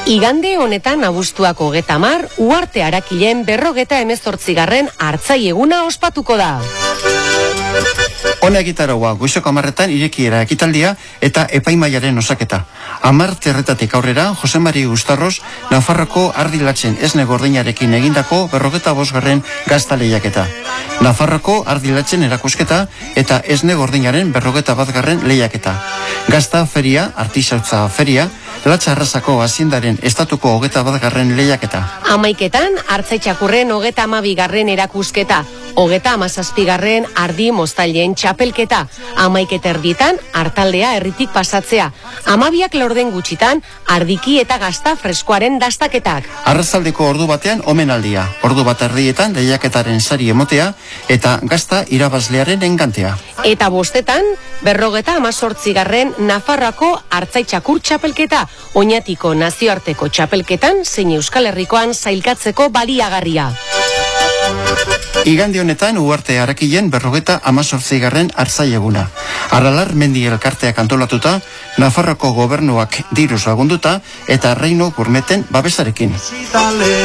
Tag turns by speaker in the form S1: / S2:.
S1: Igande honetan abuztuak 30, Uharte Arakilen 58. Artzai eguna ospatuko da.
S2: Hona egitaraua, goizoko 10 irekiera ekitaldia eta epaimaiaren osaketa. 10 terretatik aurrera, Jose Mari Gustarros, Nafarroko ardilatzen esne gordinarekin egindako 55. gazta lehiaketa. Nafarroko ardilatzen erakusketa eta esne gordinaren 51. lehiaketa. Gazta feria, artisautza feria, Latxa Arrasako haziendaren estatuko 21. lehiaketa.
S1: Amaiketan, Artzai Txakurren 32. erakusketa. 37. ardi moztailen txapelketa. 11 artaldea herritik pasatzea. 12 laurden gutxitan, ardiki eta gazta freskoaren dastaketak.
S2: Arrazaldeko ordu batean omenaldia. Ordu bat erdietan lehiaketaren sari emotea eta gazta irabazlearen engantea.
S1: Eta 5 58. Nafarroako Artzai Txakur txapelketa. Oñatiko nazioarteko txapelketan zein Euskal Herrikoan sailkatzeko baliagarria.
S2: Igande honetan Uharte Arakilen 58. Artzai eguna. Aralar mendi elkarteak antolatuta, Nafarroko gobernuak diruz lagunduta eta Reino Gurmeten babesarekin.